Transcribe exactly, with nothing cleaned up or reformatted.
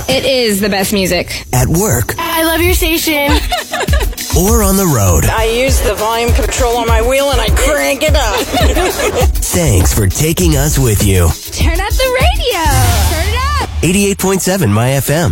It is the best music. At work. I love your station. Or on the road. I use the volume control on my wheel and I crank it up. Thanks for taking us with you. Turn up the radio. Turn it up. eighty-eight point seven My F M.